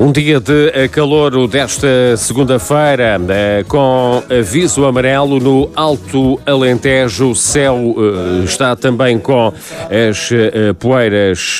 Um dia de calor desta segunda-feira, com aviso amarelo no Alto Alentejo. O céu está também com as poeiras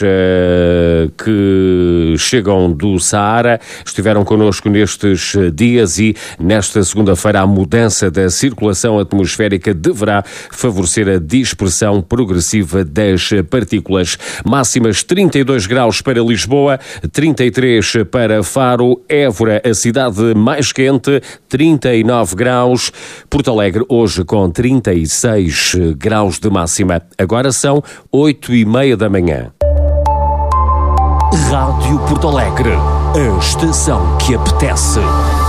que chegam do Saara. Estiveram connosco nestes dias e nesta segunda-feira a mudança da circulação atmosférica deverá favorecer a dispersão progressiva das partículas. Máximas 32 graus para Lisboa, 33 para Faro, Évora, a cidade mais quente, 39 graus. Porto Alegre hoje com 36 graus de máxima. Agora são 8h30 da manhã. Rádio Porto Alegre, a estação que apetece.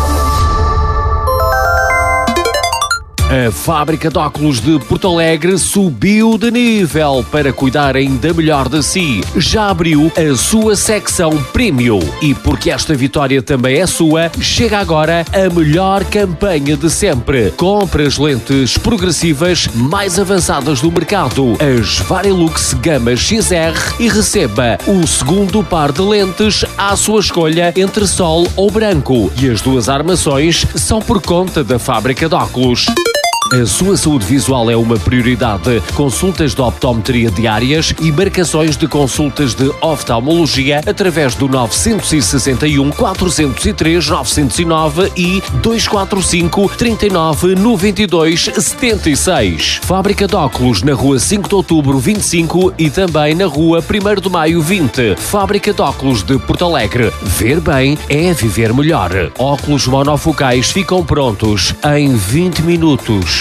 A fábrica de óculos de Porto Alegre subiu de nível para cuidar ainda melhor de si. Já abriu a sua secção Premium. E porque esta vitória também é sua, chega agora a melhor campanha de sempre. Compre as lentes progressivas mais avançadas do mercado, as Varilux Gama XR, e receba o segundo par de lentes à sua escolha entre sol ou branco. E as duas armações são por conta da fábrica de óculos. A sua saúde visual é uma prioridade. Consultas de optometria diárias e marcações de consultas de oftalmologia através do 961 403 909 e 245 39 92 76. Fábrica de óculos na rua 5 de outubro 25 e também na rua 1º de maio 20. Fábrica de óculos de Porto Alegre. Ver bem é viver melhor. Óculos monofocais ficam prontos em 20 minutos.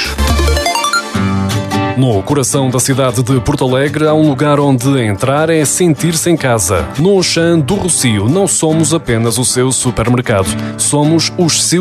No coração da cidade de Porto Alegre há um lugar onde entrar é sentir-se em casa. No Auchan do Rossio não somos apenas o seu supermercado, somos os seus